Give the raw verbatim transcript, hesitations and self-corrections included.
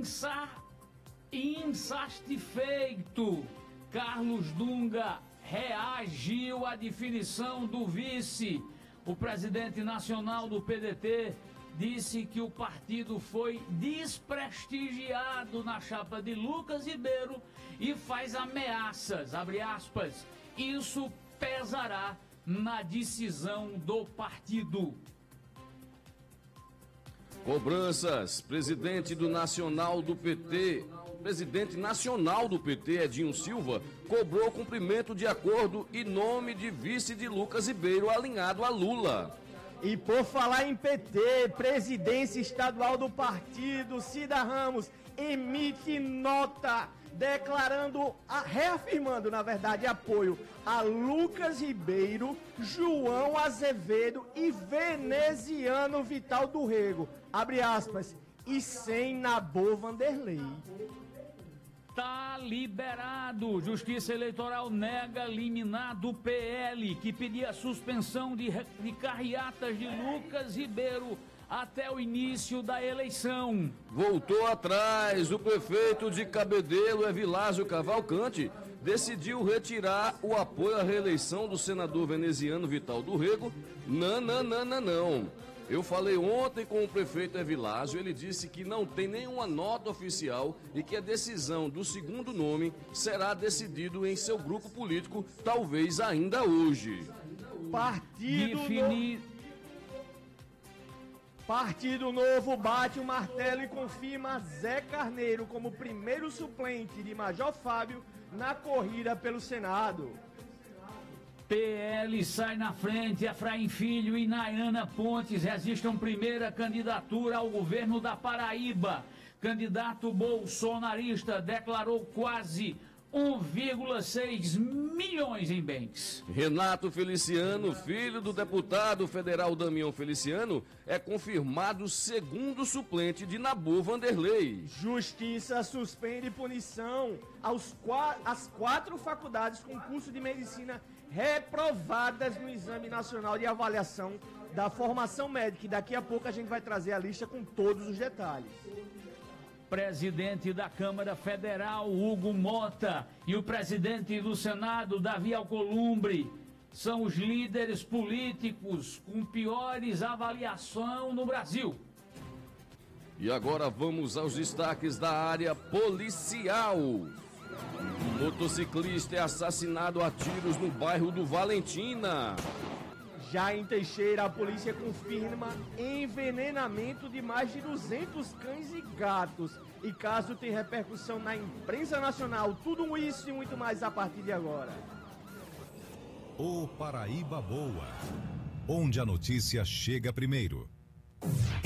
Insa... insatisfeito, Carlos Dunga reagiu à definição do vice. O presidente nacional do P D T disse que o partido foi desprestigiado na chapa de Lucas Ribeiro e faz ameaças, abre aspas, isso pesará na decisão do partido. Cobranças. Presidente do Nacional do P T, presidente nacional do P T, Edinho Silva, cobrou cumprimento de acordo e nome de vice de Lucas Ribeiro alinhado a Lula. E por falar em P T, presidência estadual do partido, Cida Ramos, emite nota declarando, a, reafirmando, na verdade, apoio a Lucas Ribeiro, João Azevedo e veneziano Vital do Rego. Abre aspas, e sem Nabor Vanderlei. Tá liberado. Justiça Eleitoral nega liminar do P L, que pedia a suspensão de, de carreatas de Lucas Ribeiro até o início da eleição. Voltou atrás. O prefeito de Cabedelo, Evilásio Cavalcante, decidiu retirar o apoio à reeleição do senador veneziano Vital do Rego. Não, não, não, não, não. Eu falei ontem com o prefeito Evilásio, ele disse que não tem nenhuma nota oficial e que a decisão do segundo nome será decidido em seu grupo político, talvez ainda hoje. Partido Definir... no... Partido Novo bate o martelo e confirma Zé Carneiro como primeiro suplente de Major Fábio na corrida pelo Senado. P L sai na frente, Efraim Filho e Nayana Pontes registram primeira candidatura ao governo da Paraíba. Candidato bolsonarista declarou quase um vírgula seis milhões em bens. Renato Feliciano, filho do deputado federal Damião Feliciano, é confirmado segundo suplente de Nabor Vanderlei. Justiça suspende punição aos qua- às quatro faculdades com curso de medicina reprovadas no Exame Nacional de Avaliação da Formação Médica. E daqui a pouco a gente vai trazer a lista com todos os detalhes. Presidente da Câmara Federal, Hugo Mota, e o presidente do Senado, Davi Alcolumbre, são os líderes políticos com piores avaliações no Brasil. E agora vamos aos destaques da área policial. Motociclista é assassinado a tiros no bairro do Valentina. Já em Teixeira, a polícia confirma envenenamento de mais de duzentos cães e gatos. E caso tenha repercussão na imprensa nacional, tudo isso e muito mais a partir de agora. O Paraíba Boa, onde a notícia chega primeiro.